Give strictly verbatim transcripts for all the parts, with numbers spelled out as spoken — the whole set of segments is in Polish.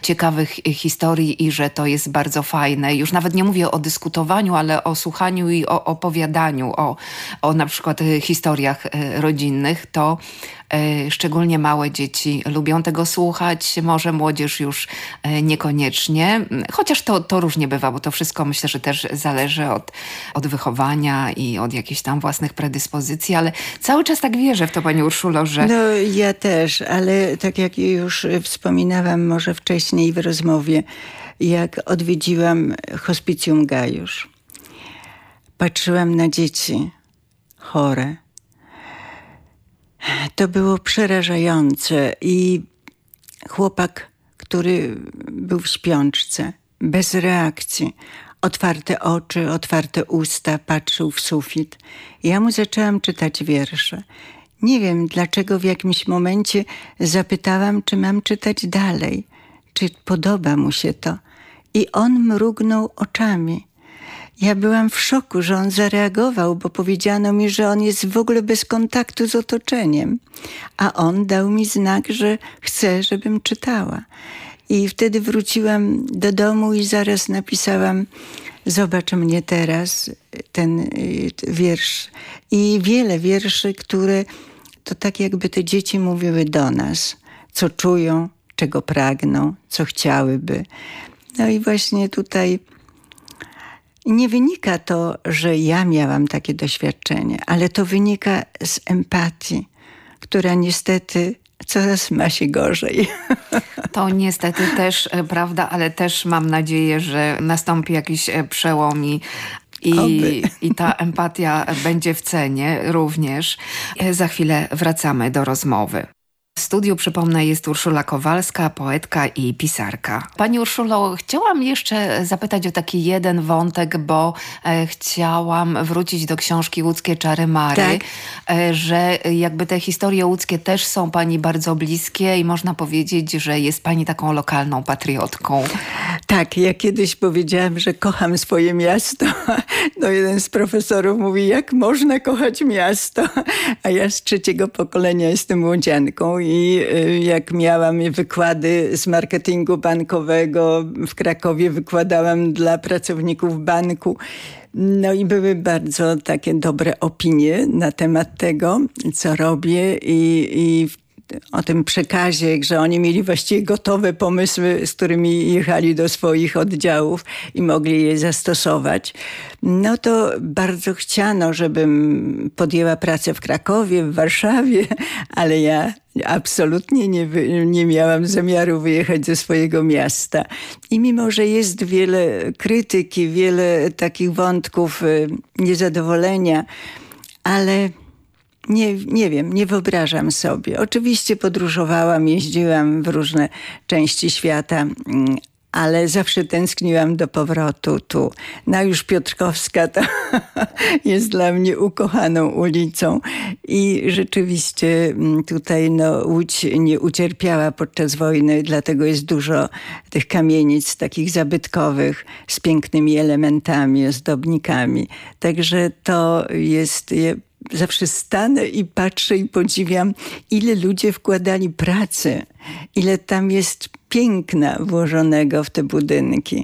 ciekawych historii i że to jest bardzo fajne. Już nawet nie mówię o dyskutowaniu, ale o słuchaniu i o opowiadaniu, o, o na przykład historiach rodzinnych, to szczególnie małe dzieci lubią tego słuchać, może młodzież już niekoniecznie, chociaż to, to różnie bywa, bo to wszystko myślę, że też zależy od, od wychowania i od jakichś tam własnych predyspozycji, ale cały czas tak wierzę w to, pani Urszulo, że... No ja też, ale tak jak już wspominałam może wcześniej w rozmowie, jak odwiedziłam hospicjum Gajusz, patrzyłam na dzieci chore. To było przerażające i chłopak, który był w śpiączce, bez reakcji, otwarte oczy, otwarte usta, patrzył w sufit. Ja mu zaczęłam czytać wiersze. Nie wiem, dlaczego w jakimś momencie zapytałam, czy mam czytać dalej, czy podoba mu się to. I on mrugnął oczami. Ja byłam w szoku, że on zareagował, bo powiedziano mi, że on jest w ogóle bez kontaktu z otoczeniem. A on dał mi znak, że chce, żebym czytała. I wtedy wróciłam do domu i zaraz napisałam: zobacz mnie teraz, ten wiersz. I wiele wierszy, które to tak jakby te dzieci mówiły do nas, co czują, czego pragną, co chciałyby. No i właśnie tutaj nie wynika to, że ja miałam takie doświadczenie, ale to wynika z empatii, która niestety coraz ma się gorzej. To niestety też prawda, ale też mam nadzieję, że nastąpi jakiś przełom i I, I ta empatia będzie w cenie również. Za chwilę wracamy do rozmowy. W studiu, przypomnę, jest Urszula Kowalska, poetka i pisarka. Pani Urszulo, chciałam jeszcze zapytać o taki jeden wątek, bo e, chciałam wrócić do książki Łódzkie czary Mary, tak. e, że jakby te historie łódzkie też są pani bardzo bliskie i można powiedzieć, że jest pani taką lokalną patriotką. Tak, ja kiedyś powiedziałam, że kocham swoje miasto. No jeden z profesorów mówi, jak można kochać miasto? A ja z trzeciego pokolenia jestem łodzianką i jak miałam wykłady z marketingu bankowego w Krakowie, wykładałam dla pracowników banku. No i były bardzo takie dobre opinie na temat tego, co robię i, i o tym przekazie, że oni mieli właściwie gotowe pomysły, z którymi jechali do swoich oddziałów i mogli je zastosować. No to bardzo chciano, żebym podjęła pracę w Krakowie, w Warszawie, ale ja absolutnie nie, nie miałam zamiaru wyjechać ze swojego miasta. I mimo, że jest wiele krytyki, wiele takich wątków niezadowolenia, ale Nie, nie wiem, nie wyobrażam sobie. Oczywiście podróżowałam, jeździłam w różne części świata, ale zawsze tęskniłam do powrotu tu. No już Piotrkowska to jest dla mnie ukochaną ulicą i rzeczywiście tutaj no, Łódź nie ucierpiała podczas wojny, dlatego jest dużo tych kamienic takich zabytkowych z pięknymi elementami, ozdobnikami. Także to jest... Zawsze stanę i patrzę i podziwiam, ile ludzie wkładali pracy, ile tam jest piękna włożonego w te budynki.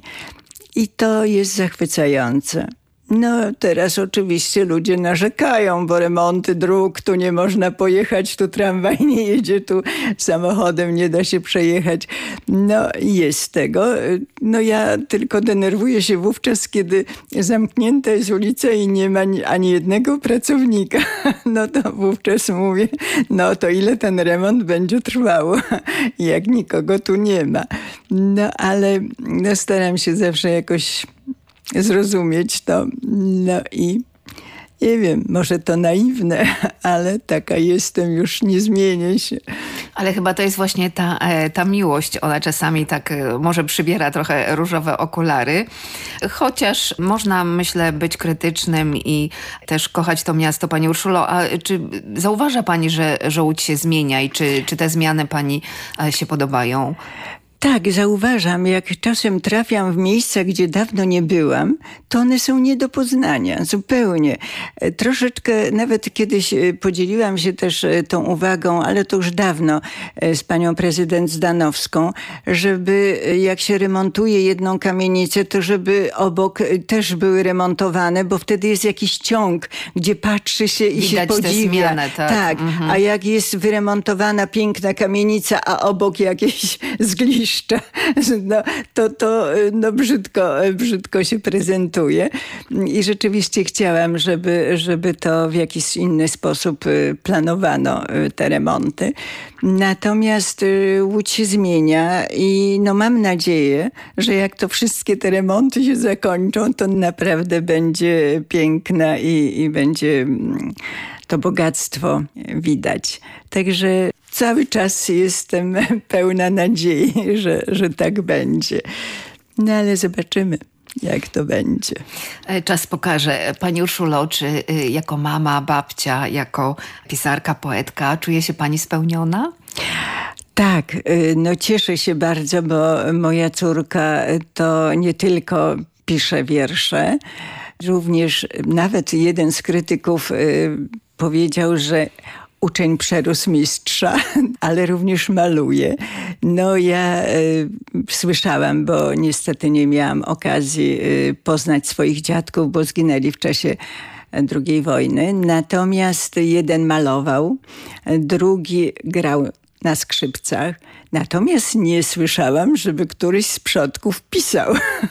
I to jest zachwycające. No teraz oczywiście ludzie narzekają, bo remonty dróg, tu nie można pojechać, tu tramwaj nie jedzie, tu samochodem nie da się przejechać. No jest tego. No ja tylko denerwuję się wówczas, kiedy zamknięta jest ulica i nie ma ani jednego pracownika. No to wówczas mówię, no to ile ten remont będzie trwał, jak nikogo tu nie ma. No ale no, staram się zawsze jakoś zrozumieć to. No i nie wiem, może to naiwne, ale taka jestem, już nie zmienię się. Ale chyba to jest właśnie ta, ta miłość. Ona czasami tak może przybiera trochę różowe okulary. Chociaż można, myślę, być krytycznym i też kochać to miasto. Pani Urszulo, a czy zauważa pani, że, że Łódź się zmienia i czy, czy te zmiany pani się podobają? Tak, zauważam, jak czasem trafiam w miejsca, gdzie dawno nie byłam, to one są nie do poznania, zupełnie. Troszeczkę, nawet kiedyś podzieliłam się też tą uwagą, ale to już dawno, z panią prezydent Zdanowską, żeby jak się remontuje jedną kamienicę, to żeby obok też były remontowane, bo wtedy jest jakiś ciąg, gdzie patrzy się i Widać się podziwia. tę zmianę, tak. tak. Mhm. A jak jest wyremontowana piękna kamienica, a obok jakieś zgliszcza, no, to, to no, brzydko, brzydko się prezentuje. I rzeczywiście chciałam, żeby, żeby to w jakiś inny sposób planowano, te remonty. Natomiast Łódź się zmienia i no, mam nadzieję, że jak to wszystkie te remonty się zakończą, to naprawdę będzie piękna i, i będzie to bogactwo widać. Także cały czas jestem pełna nadziei, że, że tak będzie. No ale zobaczymy, jak to będzie. Czas pokaże. Pani Urszulo, czy jako mama, babcia, jako pisarka, poetka, czuje się pani spełniona? Tak, no cieszę się bardzo, bo moja córka to nie tylko pisze wiersze, również nawet jeden z krytyków powiedział, że uczeń przerósł mistrza, ale również maluje. No ja y, słyszałam, bo niestety nie miałam okazji y, poznać swoich dziadków, bo zginęli w czasie drugiej wojny. Natomiast jeden malował, drugi grał na skrzypcach. Natomiast nie słyszałam, żeby któryś z przodków pisał.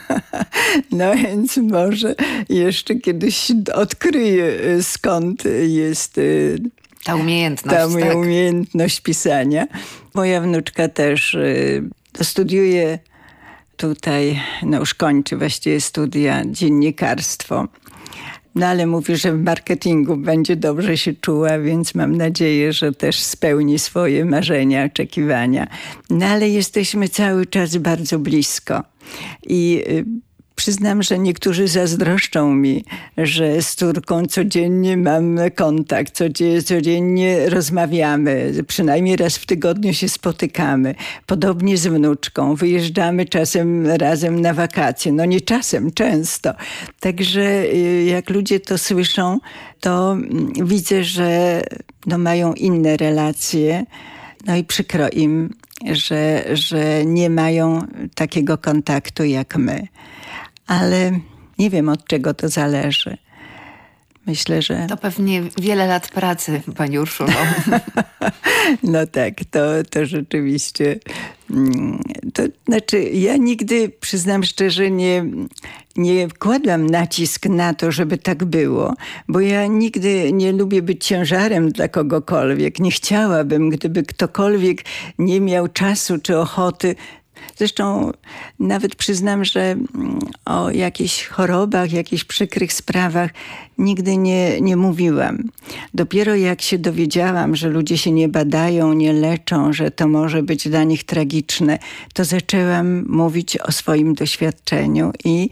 No więc może jeszcze kiedyś odkryję, skąd jest ta umiejętność. Ta moja tak. umiejętność pisania. Moja wnuczka też y, studiuje tutaj, no już kończy właściwie studia dziennikarstwo. No ale mówi, że w marketingu będzie dobrze się czuła, więc mam nadzieję, że też spełni swoje marzenia, oczekiwania. No ale jesteśmy cały czas bardzo blisko. I y, przyznam, że niektórzy zazdroszczą mi, że z córką codziennie mam kontakt, codziennie rozmawiamy, przynajmniej raz w tygodniu się spotykamy. Podobnie z wnuczką, wyjeżdżamy czasem razem na wakacje. No nie czasem, często. Także jak ludzie to słyszą, to widzę, że no mają inne relacje. No i przykro im, że, że nie mają takiego kontaktu jak my. Ale nie wiem, od czego to zależy. Myślę, że... To pewnie wiele lat pracy, pani Urszulo. No tak, to, to rzeczywiście... To znaczy, ja nigdy, przyznam szczerze, nie, nie kładłam nacisk na to, żeby tak było, bo ja nigdy nie lubię być ciężarem dla kogokolwiek. Nie chciałabym, gdyby ktokolwiek nie miał czasu czy ochoty. Zresztą nawet przyznam, że o jakichś chorobach, jakichś przykrych sprawach nigdy nie, nie mówiłam. Dopiero jak się dowiedziałam, że ludzie się nie badają, nie leczą, że to może być dla nich tragiczne, to zaczęłam mówić o swoim doświadczeniu i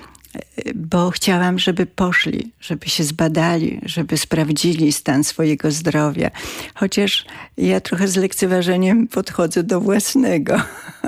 bo chciałam, żeby poszli, żeby się zbadali, żeby sprawdzili stan swojego zdrowia. Chociaż ja trochę z lekceważeniem podchodzę do własnego.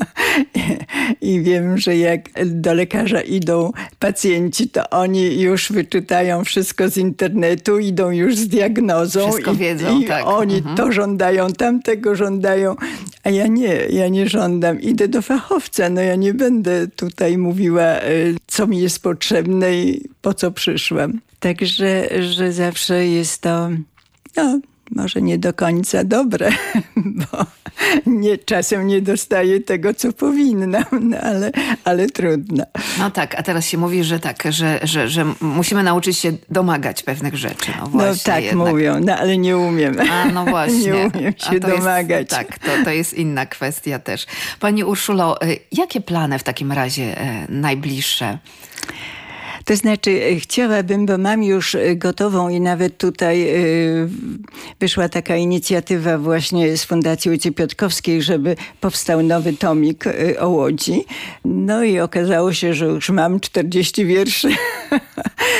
I wiem, że jak do lekarza idą pacjenci, to oni już wyczytają wszystko z internetu, idą już z diagnozą. Wszystko i, wiedzą, i tak. oni mhm. to żądają, tamtego żądają, a ja nie, ja nie żądam. Idę do fachowca, no ja nie będę tutaj mówiła, co mi jest potrzebne i po co przyszłam. Także, że zawsze jest to, no, może nie do końca dobre, bo nie, czasem nie dostaję tego, co powinnam, no ale, ale trudno. No tak, a teraz się mówi, że tak, że, że, że musimy nauczyć się domagać pewnych rzeczy. No, właśnie, no tak jednak. mówią, no ale nie umiem. A no właśnie. Nie umiem się domagać. Jest, tak, to, to jest inna kwestia też. Pani Urszulo, jakie plany w takim razie najbliższe? To znaczy chciałabym, bo mam już gotową i nawet tutaj wyszła taka inicjatywa właśnie z Fundacji Ojcy Piotkowskiej, żeby powstał nowy tomik o Łodzi. No i okazało się, że już mam czterdzieści wierszy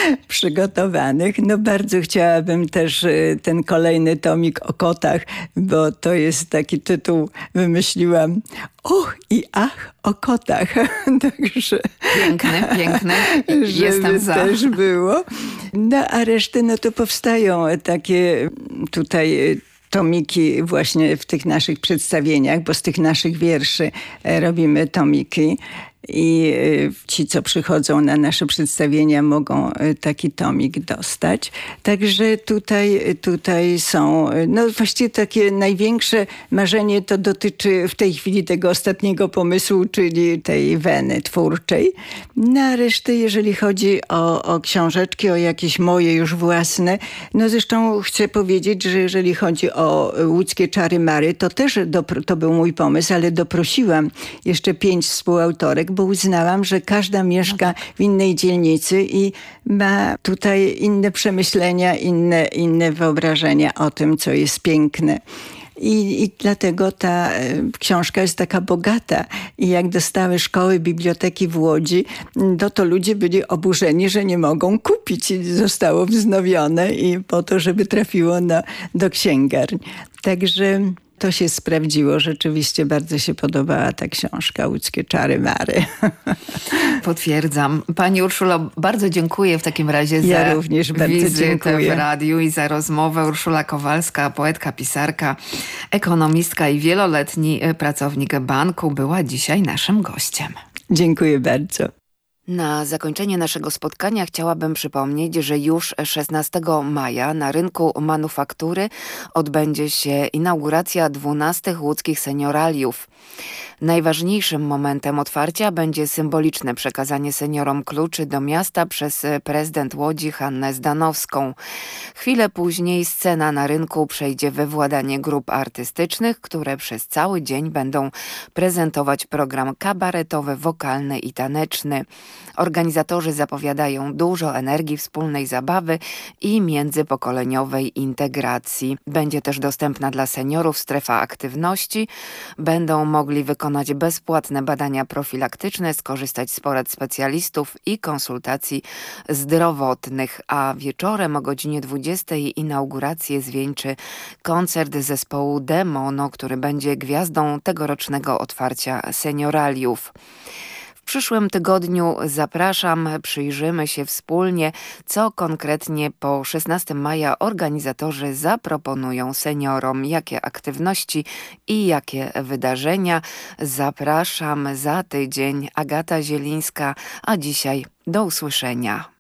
przygotowanych. No bardzo chciałabym też ten kolejny tomik o kotach, bo to jest taki tytuł, wymyśliłam, och i ach o kotach. Także piękny, piękny. Jestem żeby za. też było. No a reszty, no to powstają takie tutaj tomiki właśnie w tych naszych przedstawieniach, bo z tych naszych wierszy robimy tomiki. I ci, co przychodzą na nasze przedstawienia, mogą taki tomik dostać. Także tutaj, tutaj są, no właściwie takie największe marzenie to dotyczy w tej chwili tego ostatniego pomysłu, czyli tej weny twórczej. Na resztę, jeżeli chodzi o, o książeczki, o jakieś moje już własne, no zresztą chcę powiedzieć, że jeżeli chodzi o łódzkie czary mary, to też dopro, to był mój pomysł, ale doprosiłam jeszcze pięć współautorek, bo uznałam, że każda mieszka w innej dzielnicy i ma tutaj inne przemyślenia, inne, inne wyobrażenia o tym, co jest piękne. I, I dlatego ta książka jest taka bogata. I jak dostały szkoły, biblioteki w Łodzi, no to ludzie byli oburzeni, że nie mogą kupić. I zostało wznowione i po to, żeby trafiło na, do księgarni. Także to się sprawdziło. Rzeczywiście bardzo się podobała ta książka Łódzkie czary mary. Potwierdzam. Pani Urszulo, bardzo dziękuję w takim razie za ja również bardzo wizytę dziękuję. w radiu i za rozmowę. Urszula Kowalska, poetka, pisarka, ekonomistka i wieloletni pracownik banku, była dzisiaj naszym gościem. Dziękuję bardzo. Na zakończenie naszego spotkania chciałabym przypomnieć, że już szesnastego maja na rynku manufaktury odbędzie się inauguracja dwunastych łódzkich senioraliów. Najważniejszym momentem otwarcia będzie symboliczne przekazanie seniorom kluczy do miasta przez prezydent Łodzi Hannę Zdanowską. Chwilę później scena na rynku przejdzie we władanie grup artystycznych, które przez cały dzień będą prezentować program kabaretowy, wokalny i taneczny. Organizatorzy zapowiadają dużo energii, wspólnej zabawy i międzypokoleniowej integracji. Będzie też dostępna dla seniorów strefa aktywności. Będą mogli wykonać bezpłatne badania profilaktyczne, skorzystać z porad specjalistów i konsultacji zdrowotnych, a wieczorem o godzinie dwudziestej inaugurację zwieńczy koncert zespołu Demono, który będzie gwiazdą tegorocznego otwarcia senioraliów. W przyszłym tygodniu zapraszam, przyjrzymy się wspólnie, co konkretnie po szesnastego maja organizatorzy zaproponują seniorom, jakie aktywności i jakie wydarzenia. Zapraszam za tydzień. Agata Zielińska, a dzisiaj do usłyszenia.